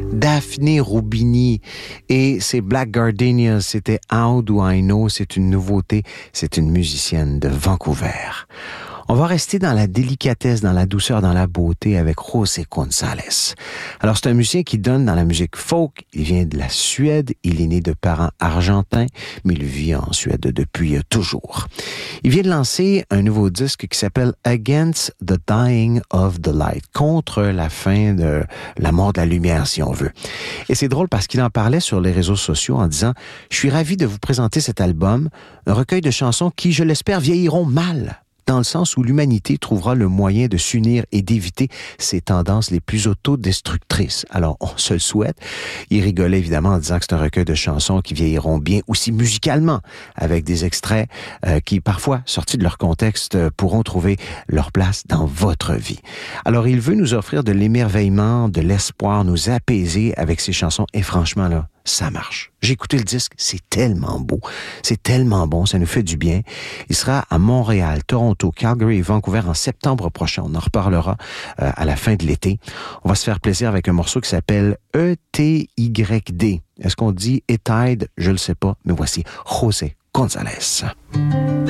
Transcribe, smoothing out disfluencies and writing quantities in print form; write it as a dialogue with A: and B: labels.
A: Daphne Rubini et ses Black Gardenias, c'était How Do I Know, c'est une nouveauté, c'est une musicienne de Vancouver. On va rester dans la délicatesse, dans la douceur, dans la beauté avec José González. Alors, c'est un musicien qui donne dans la musique folk. Il vient de la Suède. Il est né de parents argentins, mais il vit en Suède depuis toujours. Il vient de lancer un nouveau disque qui s'appelle Against the Dying of the Light, contre la fin de la mort de la lumière, si on veut. Et c'est drôle parce qu'il en parlait sur les réseaux sociaux en disant « Je suis ravi de vous présenter cet album, un recueil de chansons qui, je l'espère, vieilliront mal ». Dans le sens où l'humanité trouvera le moyen de s'unir et d'éviter ces tendances les plus autodestructrices. Alors, on se le souhaite. Il rigolait évidemment en disant que c'est un recueil de chansons qui vieilliront bien aussi musicalement, avec des extraits qui, parfois, sortis de leur contexte, pourront trouver leur place dans votre vie. Alors, il veut nous offrir de l'émerveillement, de l'espoir, nous apaiser avec ces chansons. Et franchement, là, ça marche. J'ai écouté le disque, c'est tellement beau, c'est tellement bon, ça nous fait du bien. Il sera à Montréal, Toronto, Calgary et Vancouver en septembre prochain. On en reparlera à la fin de l'été. On va se faire plaisir avec un morceau qui s'appelle E-T-Y-D. Est-ce qu'on dit Etide? Je le sais pas, mais voici José González.